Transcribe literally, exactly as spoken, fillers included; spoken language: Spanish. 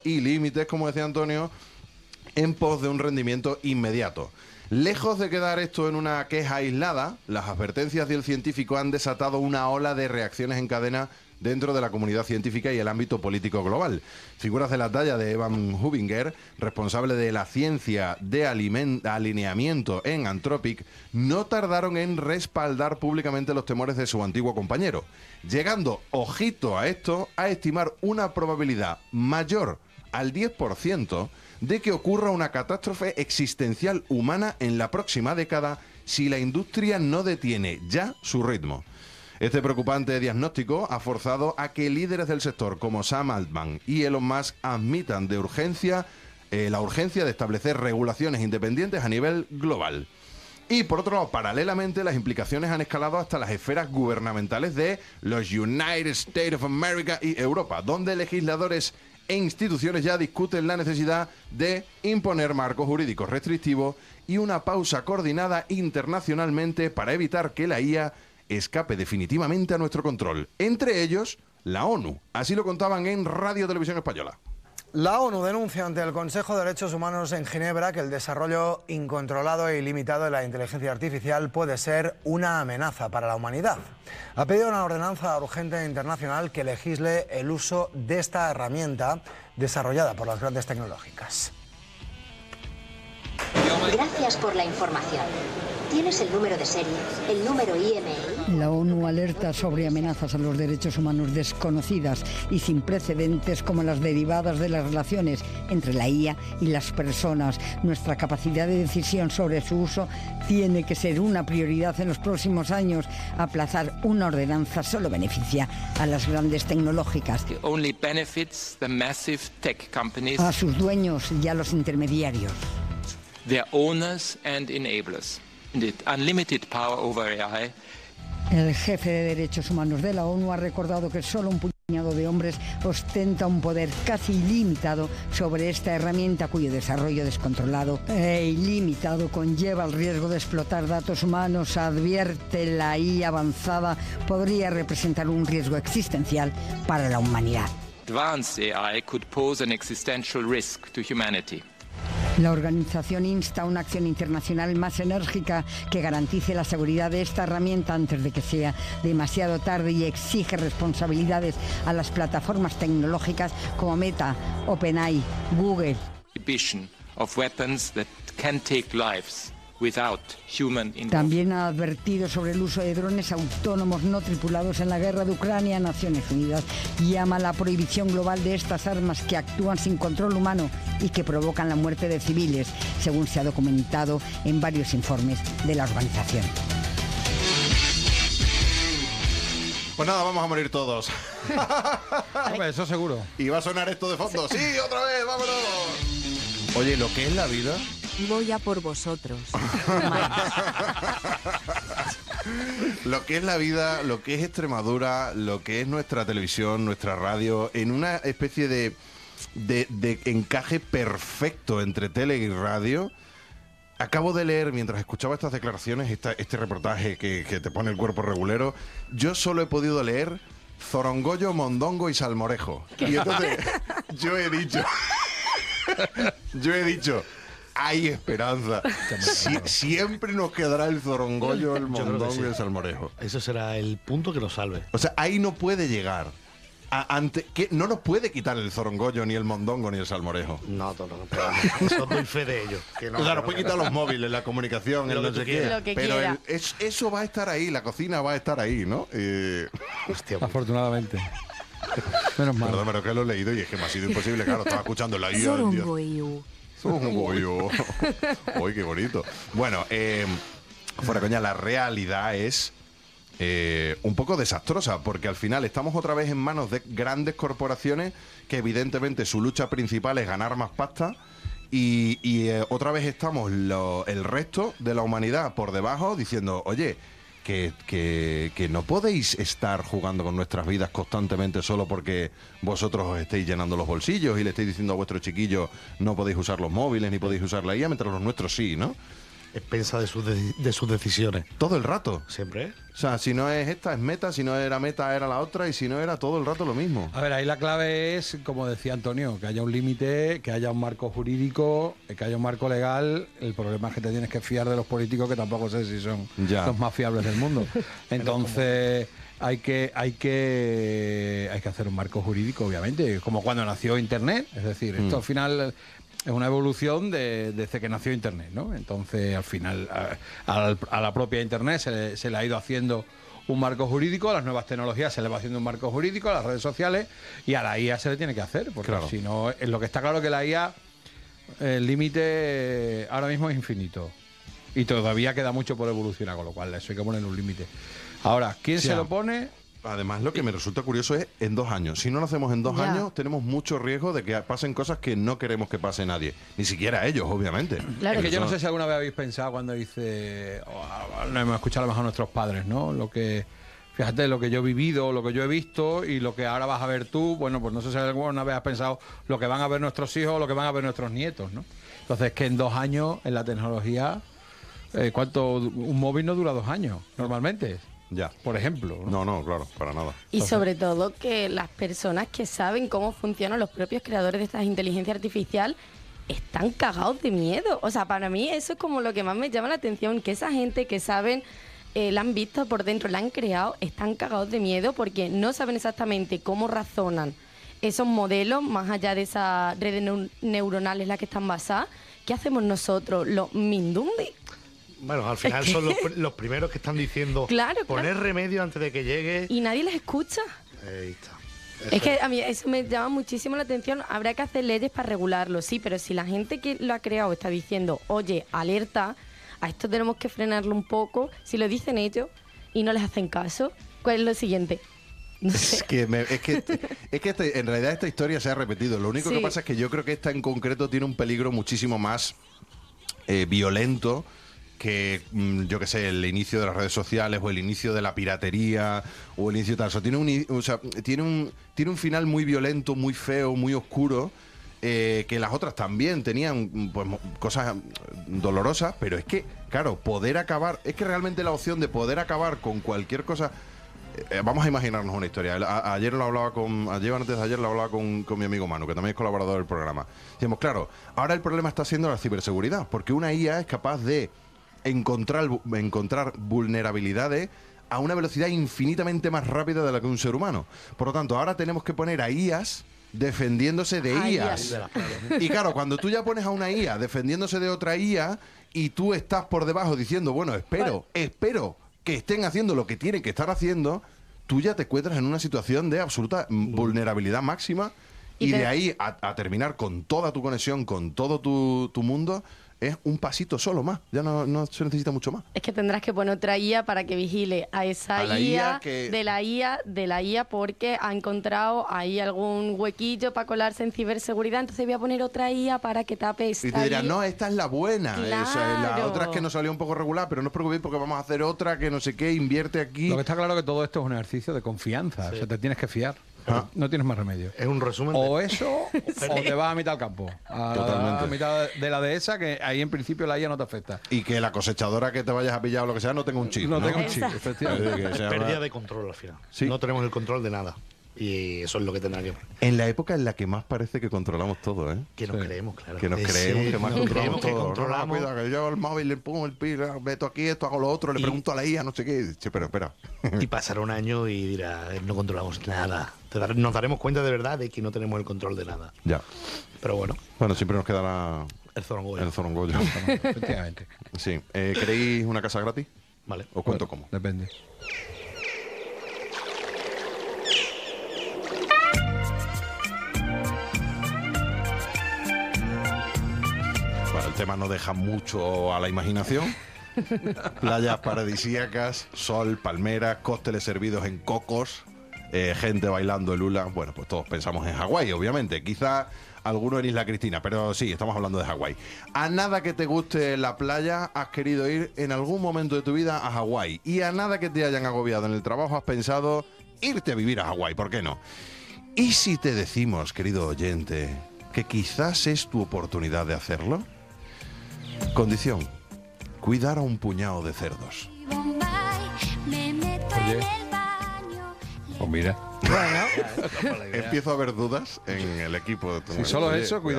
y límites, como decía Antonio, en pos de un rendimiento inmediato. Lejos de quedar esto en una queja aislada, las advertencias del científico han desatado una ola de reacciones en cadena dentro de la comunidad científica y el ámbito político global. Figuras de la talla de Evan Hubinger, responsable de la ciencia de alineamiento en Anthropic, no tardaron en respaldar públicamente los temores de su antiguo compañero, llegando, ojito a esto, a estimar una probabilidad mayor al diez por ciento de que ocurra una catástrofe existencial humana en la próxima década si la industria no detiene ya su ritmo. Este preocupante diagnóstico ha forzado a que líderes del sector como Sam Altman y Elon Musk admitan de urgencia eh, la urgencia de establecer regulaciones independientes a nivel global. Y por otro lado, paralelamente, las implicaciones han escalado hasta las esferas gubernamentales de los United States of America y Europa, donde legisladores e instituciones ya discuten la necesidad de imponer marcos jurídicos restrictivos y una pausa coordinada internacionalmente para evitar que la I A escape definitivamente a nuestro control. Entre ellos, la ONU. Así lo contaban en Radio Televisión Española. La ONU denuncia ante el Consejo de Derechos Humanos en Ginebra que el desarrollo incontrolado e ilimitado de la inteligencia artificial puede ser una amenaza para la humanidad. Ha pedido una ordenanza urgente internacional que legisle el uso de esta herramienta desarrollada por las grandes tecnológicas. Gracias por la información. ¿Tienes el número de serie, el número I M E I? La ONU alerta sobre amenazas a los derechos humanos desconocidas y sin precedentes como las derivadas de las relaciones entre la I A y las personas. Nuestra capacidad de decisión sobre su uso tiene que ser una prioridad en los próximos años. Aplazar una ordenanza solo beneficia a las grandes tecnológicas, only benefits the massive tech companies, a sus dueños y a los intermediarios, their owners and enablers. The unlimited power over A I. El jefe de derechos humanos de la ONU ha recordado que solo un puñado de hombres ostenta un poder casi ilimitado sobre esta herramienta, cuyo desarrollo descontrolado e ilimitado conlleva el riesgo de explotar datos humanos. Advierte, la I A avanzada podría representar un riesgo existencial para la humanidad. Advanced A I could pose an existential risk to humanity. La organización insta a una acción internacional más enérgica que garantice la seguridad de esta herramienta antes de que sea demasiado tarde y exige responsabilidades a las plataformas tecnológicas como Meta, OpenAI, Google. Of weapons that can take lives without human involvement. También ha advertido sobre el uso de drones autónomos no tripulados en la guerra de Ucrania. Naciones Unidas llama a la prohibición global de estas armas que actúan sin control humano y que provocan la muerte de civiles, según se ha documentado en varios informes de la organización. Pues nada, vamos a morir todos. Hombre, eso seguro. Y va a sonar esto de fondo. ¡Sí, otra vez! ¡Vámonos! Oye, ¿lo que es la vida? Voy a por vosotros. Lo que es la vida, lo que es Extremadura, lo que es nuestra televisión, nuestra radio, en una especie de, de, de encaje perfecto entre tele y radio. Acabo de leer, mientras escuchaba estas declaraciones, esta, este reportaje que, que te pone el cuerpo regulero, yo solo he podido leer Zorongollo, Mondongo y Salmorejo. Y entonces yo he dicho... yo he dicho... Hay esperanza. Si, siempre nos quedará el zorongollo, el mondongo sí. y el salmorejo. Eso será el punto que nos salve. O sea, ahí no puede llegar. A, ante, que no nos puede quitar el zorongollo, ni el mondongo, ni el salmorejo. No, no, no. Pero eso doy fe de ello. Que no, o sea, nos puede quitar los móviles, la comunicación, el no sé qué. Pero el, es, eso va a estar ahí, la cocina va a estar ahí, ¿no? Eh... Hostia, afortunadamente. Menos mal. Perdón, pero que lo he leído y es que me ha sido imposible. Claro, estaba escuchando la I A. Un bollo. Uy, qué bonito. Bueno, eh, fuera coña, la realidad es eh, un poco desastrosa, porque al final estamos otra vez en manos de grandes corporaciones que evidentemente su lucha principal es ganar más pasta y, y eh, otra vez estamos lo, el resto de la humanidad por debajo diciendo, oye, Que, que, que no podéis estar jugando con nuestras vidas constantemente solo porque vosotros os estéis llenando los bolsillos y le estáis diciendo a vuestros chiquillos no podéis usar los móviles ni podéis usar la I A, mientras los nuestros sí, ¿no? expensa de sus, de, de sus decisiones. Todo el rato. Siempre es. O sea, si no es esta, es meta, si no era meta, era la otra, y si no era todo el rato lo mismo. A ver, ahí la clave es, como decía Antonio, que haya un límite, que haya un marco jurídico, que haya un marco legal. El problema es que te tienes que fiar de los políticos, que tampoco sé si son Ya. los más fiables del mundo. Entonces, hay que, hay que, hay que hacer un marco jurídico, obviamente, como cuando nació Internet. Es decir, esto Mm. al final es una evolución de, desde que nació Internet, ¿no? Entonces, al final, a, a- a la propia Internet se le, se le ha ido haciendo un marco jurídico, a las nuevas tecnologías se le va haciendo un marco jurídico, a las redes sociales, y a la I A se le tiene que hacer, porque Claro. si no, es lo que está claro que la I A, el límite ahora mismo es infinito. Y todavía queda mucho por evolucionar, con lo cual eso hay que poner un límite. Ahora, ¿quién Sí, se ah. lo pone? Además, lo que me resulta curioso es en dos años. Si no lo hacemos en dos Ya. años, tenemos mucho riesgo de que pasen cosas que no queremos que pase nadie. Ni siquiera ellos, obviamente. Claro. Es que yo no Eso- sé si alguna vez habéis pensado cuando dice, o, no hemos escuchado a lo mejor a nuestros padres, ¿no? Lo que, fíjate, lo que yo he vivido, lo que yo he visto y lo que ahora vas a ver tú, bueno, pues no sé si alguna vez has pensado lo que van a ver nuestros hijos o lo que van a ver nuestros nietos, ¿no? Entonces, que en dos años, en la tecnología, eh, ¿cuánto? Un móvil no dura dos años, normalmente, Ya. por ejemplo, ¿no? No, no, claro, para nada. Y sobre todo que las personas que saben cómo funcionan los propios creadores de esta inteligencia artificial están cagados de miedo. O sea, para mí eso es como lo que más me llama la atención, que esa gente que saben, eh, la han visto por dentro, la han creado, están cagados de miedo porque no saben exactamente cómo razonan esos modelos, más allá de esas redes neu- neuronales en las que están basadas. ¿Qué hacemos nosotros, los mindundi? Bueno, al final son los, pr- los primeros que están diciendo Claro, poner claro. remedio antes de que llegue. Y nadie les escucha. Ahí está. Es que a mí eso me llama muchísimo la atención. Habrá que hacer leyes para regularlo, sí, pero si la gente que lo ha creado está diciendo, oye, alerta, a esto tenemos que frenarlo un poco, si lo dicen ellos y no les hacen caso, ¿cuál es lo siguiente? No Es sé. que, me- es que, es que este- en realidad esta historia se ha repetido. Lo único Sí. que pasa es que yo creo que esta en concreto tiene un peligro muchísimo más eh, violento que, mm, yo qué sé, el inicio de las redes sociales o el inicio de la piratería o el inicio de tal. O sea, tiene un, i- o sea, tiene un, tiene un final muy violento, muy feo, muy oscuro. eh, que las otras también tenían pues, mo- cosas dolorosas, pero es que, claro, poder acabar, es que realmente la opción de poder acabar con cualquier cosa. Eh, vamos a imaginarnos una historia. A- ayer lo hablaba con, ayer o antes de ayer lo hablaba con, con mi amigo Manu, que también es colaborador del programa. Decimos, claro, ahora el problema está siendo la ciberseguridad, porque una I A es capaz de encontrar, bu- encontrar vulnerabilidades a una velocidad infinitamente más rápida de la que un ser humano. Por lo tanto, ahora tenemos que poner a I As defendiéndose de A I I As. As. De las playas. Y claro, cuando tú ya pones a una I A defendiéndose de otra I A y tú estás por debajo diciendo, bueno, espero, espero que estén haciendo lo que tienen que estar haciendo, tú ya te encuentras en una situación de absoluta mm, vulnerabilidad máxima y, Y te- de ahí a, a terminar con toda tu conexión, con todo tu, tu mundo, es un pasito solo más. Ya no, no se necesita mucho más. Es que tendrás que poner otra I A para que vigile a esa A la I A, I A que- de la I A de la I A porque ha encontrado ahí algún huequillo para colarse en ciberseguridad, entonces voy a poner otra I A para que tape esta Y te dirán, I A. no, esta es la buena. Claro. Esa, la otra es que nos salió un poco regular, pero no os preocupéis porque vamos a hacer otra que no sé qué, invierte aquí. Lo que está claro es que todo esto es un ejercicio de confianza, o sea, te tienes que fiar. Ah. No tienes más remedio. Es un resumen O de... eso, o te vas a mitad del campo. A, Totalmente. a mitad de la dehesa, que ahí en principio la I A no te afecta. Y que la cosechadora que te vayas a pillar o lo que sea no tenga un chip. No, ¿no? tengo un chip, Exacto. efectivamente. Que sea pérdida una- de control al final. Sí. No tenemos el control de nada. Y eso es lo que tendrá que... En la época en la que más parece que controlamos todo, ¿eh? Que nos Sí. creemos, claro. Que nos Ese- creemos que más nos controlamos creemos que todo. No, no, controlamos. cuidado, que yo el móvil le pongo el pil, meto aquí esto, hago lo otro, le Y- pregunto a la I A, no sé qué. Che, pero espera. Y pasará un año y dirá, "Eh, no controlamos nada. Te dar- Nos daremos cuenta de verdad de que no tenemos el control de nada. Ya. Pero bueno, Bueno, siempre nos quedará el Zorongoya. el zorongollo. Efectivamente. Sí. Eh, ¿Queréis una casa gratis? Vale. Os cuento cómo. Depende. Bueno, el tema no deja mucho a la imaginación. Playas paradisíacas, sol, palmeras, cócteles servidos en cocos, eh, gente bailando el hula. Bueno, pues todos pensamos en Hawái, obviamente. Quizá alguno en Isla Cristina, pero sí, estamos hablando de Hawái. A nada que te guste la playa, has querido ir en algún momento de tu vida a Hawái. Y a nada que te hayan agobiado en el trabajo, has pensado irte a vivir a Hawái, ¿por qué no? ¿Y si te decimos, querido oyente, que quizás es tu oportunidad de hacerlo? Condición, cuidar a un puñado de cerdos. Oye, pues mira. Bueno, Empiezo a ver dudas en el equipo. Si solo Oye, eso, cuidar